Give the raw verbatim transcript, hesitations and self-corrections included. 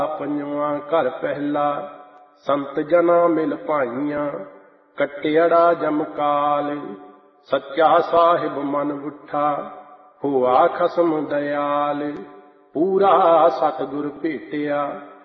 ਪੰਜਵਾਂ ਘਰ ਪਹਿਲਾ ਸੰਤ ਜਨਾ ਮਿਲ ਭਾਈਆਂ, ਕਟਿਆੜਾ ਜਮਕਾਲ। ਸੱਚਾ ਸਾਹਿਬ ਮਨ ਬੁੱਠਾ ਹੋਆ ਖਸਮ ਦਇਆਲ, ਪੂਰਾ ਸਤਿਗੁਰ ਭੇਟਿਆ